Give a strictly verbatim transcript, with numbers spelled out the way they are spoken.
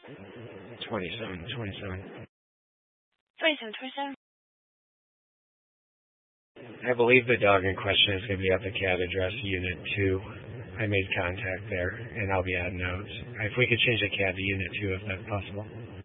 twenty-seven, twenty-seven. twenty-seven, twenty-seven. I believe the dog in question is going to be at the C A D address, Unit two. I made contact there, and I'll be adding notes. If we could change the C A D to Unit two, if that's possible.